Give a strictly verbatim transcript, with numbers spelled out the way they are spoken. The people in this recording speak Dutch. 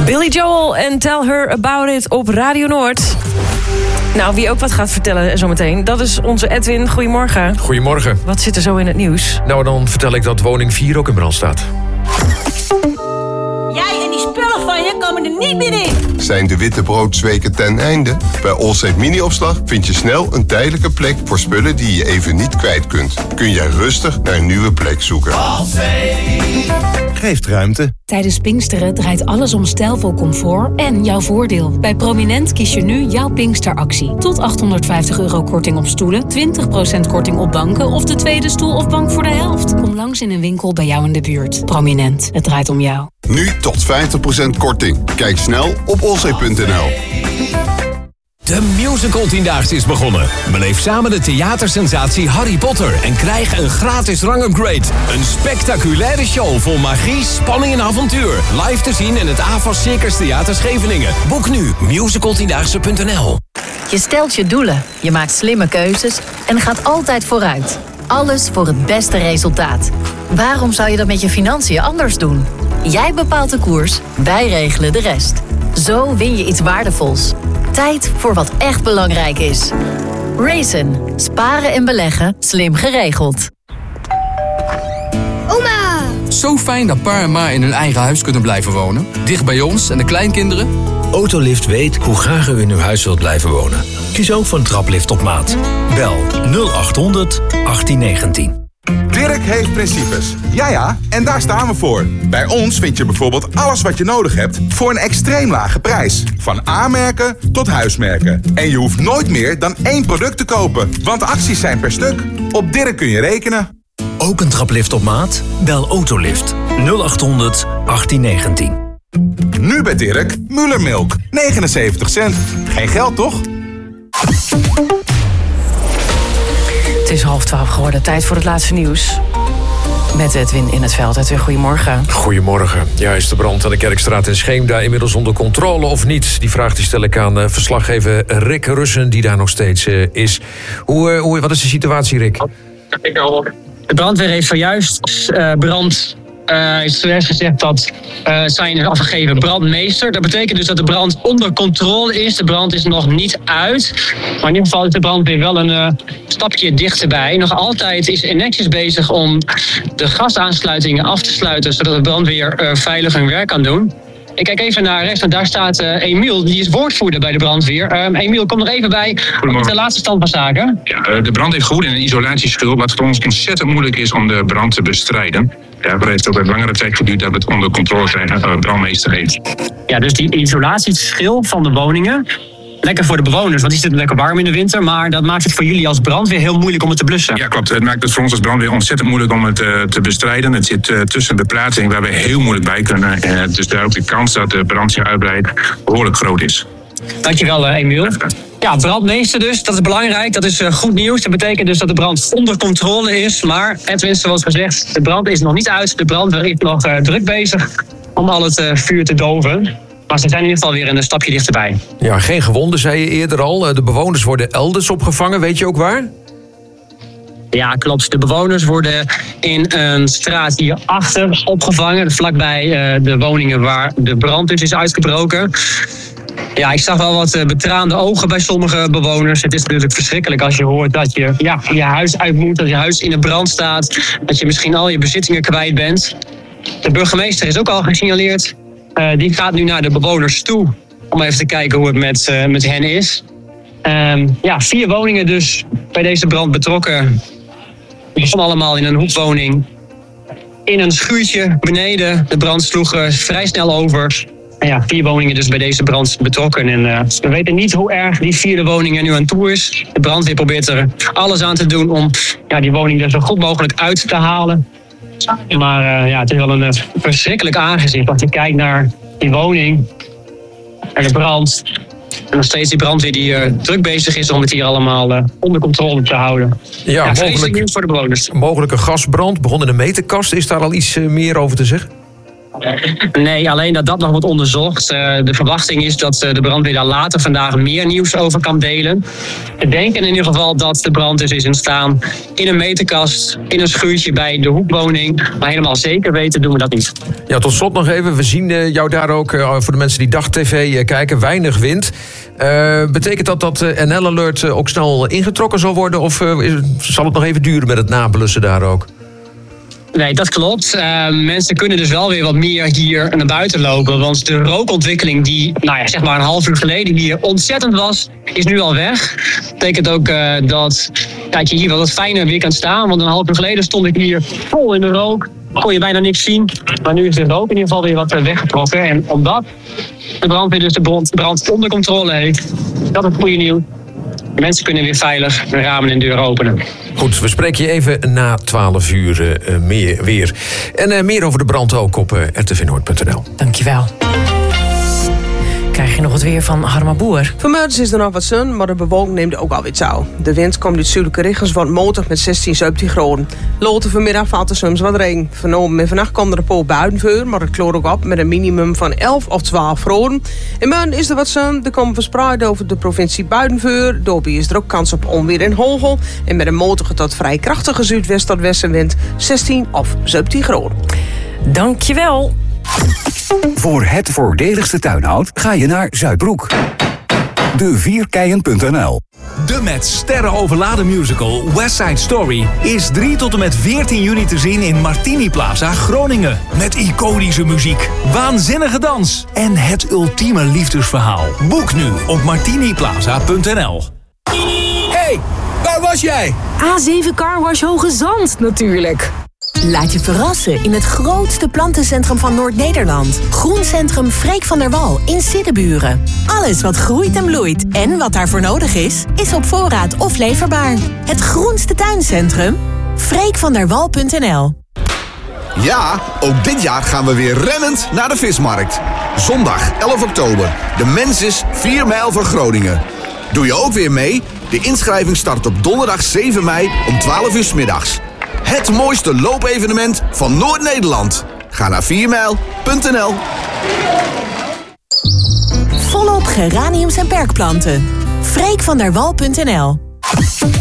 Billy Joel en Tell Her About It op Radio Noord. Nou, wie ook wat gaat vertellen zometeen, dat is onze Edwin. Goedemorgen. Goedemorgen. Wat zit er zo in het nieuws? Nou, dan vertel ik dat woning vier ook in brand staat. Jij en die spullen van je komen er niet meer in. Zijn de wittebroodweken ten einde? Bij Allsafe Mini-opslag vind je snel een tijdelijke plek voor spullen die je even niet kwijt kunt. Kun jij rustig naar een nieuwe plek zoeken. Geeft ruimte. Tijdens Pinksteren draait alles om stijlvol comfort en jouw voordeel. Bij Prominent kies je nu jouw Pinksteractie. Tot achthonderdvijftig euro korting op stoelen, twintig procent korting op banken of de tweede stoel of bank voor de helft. Kom langs in een winkel bij jou in de buurt. Prominent, het draait om jou. Nu tot vijftig procent korting. Kijk snel op allsafe punt n l. De musical tiendaagse is begonnen. Beleef samen de theatersensatie Harry Potter en krijg een gratis rangupgrade. Een spectaculaire show vol magie, spanning en avontuur. Live te zien in het A V A S Circus Theater Scheveningen. Boek nu musical tiendaagse punt n l. Je stelt je doelen, je maakt slimme keuzes en gaat altijd vooruit. Alles voor het beste resultaat. Waarom zou je dat met je financiën anders doen? Jij bepaalt de koers, wij regelen de rest. Zo win je iets waardevols. Tijd voor wat echt belangrijk is. Raisin. Sparen en beleggen. Slim geregeld. Oma! Zo fijn dat pa en ma in hun eigen huis kunnen blijven wonen. Dicht bij ons en de kleinkinderen. Autolift weet hoe graag u in uw huis wilt blijven wonen. Kies ook voor een traplift op maat. Bel nul acht honderd achttien negentien. Dirk heeft principes. Ja ja, en daar staan we voor. Bij ons vind je bijvoorbeeld alles wat je nodig hebt voor een extreem lage prijs. Van A-merken tot huismerken. En je hoeft nooit meer dan één product te kopen, want acties zijn per stuk. Op Dirk kun je rekenen. Ook een traplift op maat? Bel Autolift nul acht honderd achttien negentien. Nu bij Dirk, Mullermilk, negenenzeventig cent. Geen geld toch? Het is half twaalf geworden, tijd voor het laatste nieuws. Met Edwin in het veld. Edwin, goedemorgen. Goedemorgen. Ja, is de brand aan de Kerkstraat in Scheemda inmiddels onder controle of niet? Die vraag die stel ik aan uh, verslaggever Rick Russen, die daar nog steeds uh, is. Hoe, uh, hoe, wat is de situatie, Rick? De brandweer heeft zojuist uh, brand... Uh, is zojuist gezegd dat uh, zijn is afgegeven brandmeester. Dat betekent dus dat de brand onder controle is. De brand is nog niet uit. Maar in ieder geval is de brandweer wel een uh, stapje dichterbij. Nog altijd is Enexis bezig om de gasaansluitingen af te sluiten, zodat de brandweer uh, veilig hun werk kan doen. Ik kijk even naar rechts, en daar staat uh, Emiel, die is woordvoerder bij de brandweer. Uh, Emiel, kom nog even bij. Wat is de laatste stand van zaken? Ja, de brand heeft goed in een isolatieschil, wat voor ons ontzettend moeilijk is om de brand te bestrijden. Ja, het heeft ook een langere tijd geduurd dat we het onder controle krijgen, uh, brandmeester heeft. Ja, dus die isolatieschil van de woningen, lekker voor de bewoners, want die zitten lekker warm in de winter, maar dat maakt het voor jullie als brandweer heel moeilijk om het te blussen. Ja, klopt. Het maakt het voor ons als brandweer ontzettend moeilijk om het uh, te bestrijden. Het zit uh, tussen de plaatsing waar we heel moeilijk bij kunnen. Uh, dus daar ook de kans dat de brand zich uitbreidt behoorlijk groot is. Dankjewel, uh, Emiel. Ja, brandmeester dus, dat is belangrijk. Dat is uh, goed nieuws. Dat betekent dus dat de brand onder controle is. Maar, Edwin, zoals gezegd, de brand is nog niet uit. De brandweer is nog uh, druk bezig om al het uh, vuur te doven. Maar ze zijn in ieder geval weer een stapje dichterbij. Ja, geen gewonden, zei je eerder al. De bewoners worden elders opgevangen. Weet je ook waar? Ja, klopt. De bewoners worden in een straat hierachter opgevangen. Vlakbij uh, de woningen waar de brand dus is uitgebroken. Ja, ik zag wel wat betraande ogen bij sommige bewoners. Het is natuurlijk verschrikkelijk als je hoort dat je ja, je huis uit moet, dat je huis in de brand staat, dat je misschien al je bezittingen kwijt bent. De burgemeester is ook al gesignaleerd. Uh, die gaat nu naar de bewoners toe om even te kijken hoe het met, uh, met hen is. Um, ja, vier woningen dus bij deze brand betrokken. Die begon allemaal in een hoekwoning. In een schuurtje beneden. De brand sloeg uh, vrij snel over. En ja, vier woningen dus bij deze brand betrokken. En uh, we weten niet hoe erg die vierde woning er nu aan toe is. De brandweer probeert er alles aan te doen om ja, die woning er zo goed mogelijk uit te halen. Maar uh, ja, het is wel een uh, verschrikkelijk aangezicht als je kijkt naar die woning en de brand. En nog steeds die brandweer die uh, druk bezig is om het hier allemaal uh, onder controle te houden. Ja, ja mogelijk, nieuws voor de bewoners. Mogelijke gasbrand, begon in de meterkast. Is daar al iets uh, meer over te zeggen? Nee, alleen dat dat nog wordt onderzocht. Uh, de verwachting is dat uh, de brandweer daar later vandaag meer nieuws over kan delen. We denken in ieder geval dat de brand dus is ontstaan in een meterkast, in een schuurtje bij de hoekwoning. Maar helemaal zeker weten doen we dat niet. Ja, tot slot nog even. We zien uh, jou daar ook, uh, voor de mensen die Dag-tv uh, kijken, weinig wind. Uh, betekent dat dat uh, N L-alert uh, ook snel ingetrokken zal worden? Of uh, is, zal het nog even duren met het nablussen daar ook? Nee, dat klopt. Uh, mensen kunnen dus wel weer wat meer hier naar buiten lopen. Want de rookontwikkeling die, nou ja, zeg maar een half uur geleden hier ontzettend was, is nu al weg. Dat betekent ook uh, dat, dat je hier wel wat fijner weer kan staan. Want een half uur geleden stond ik hier vol in de rook. Kon je bijna niks zien. Maar nu is de rook in ieder geval weer wat weggetrokken. En omdat de brandweer dus de brand onder controle heeft, dat is het goede nieuws. Mensen kunnen weer veilig de ramen en deuren openen. Goed, we spreken je even na twaalf uur uh, meer, weer. En uh, meer over de brand ook op uh, r t v noord punt n l. Dankjewel. Krijg je nog het weer van Harma Boer. Vanmiddag is er nog wat zon, maar de bewolking neemt ook alweer touw. De wind komt uit zuidelijke richtingen, wordt motor met zestien, zeventien graden. Later vanmiddag valt er soms wat regen. Vanavond en vannacht komt er een paar buien voor, maar het kloort ook op met een minimum van elf of twaalf graden. In morgen is er wat zon, er komt verspreid over de provincie buien voor. Daarbij is er ook kans op onweer en hagel. En met een motorige tot vrij krachtige zuidwest- tot westenwind zestien of zeventien graden. Dankjewel. Voor het voordeligste tuinhout ga je naar Zuidbroek. de vierkeien punt n l. De met sterren overladen musical West Side Story is drie tot en met veertien juni te zien in Martini Plaza, Groningen. Met iconische muziek, waanzinnige dans en het ultieme liefdesverhaal. Boek nu op martiniplaza punt n l. Hey, waar was jij? A zeven Car Wash Hoge Zand natuurlijk. Laat je verrassen in het grootste plantencentrum van Noord-Nederland. Groencentrum Freek van der Wal in Siddeburen. Alles wat groeit en bloeit en wat daarvoor nodig is, is op voorraad of leverbaar. Het groenste tuincentrum? freek van der wal punt n l. Ja, ook dit jaar gaan we weer rennend naar de vismarkt. Zondag elf oktober. De mens is vier mijl van Groningen. Doe je ook weer mee? De inschrijving start op donderdag zeven mei om twaalf uur 's middags. Het mooiste loopevenement van Noord-Nederland. Ga naar vier mijl punt n l. Volop geraniums en perkplanten. freek van der wal punt n l.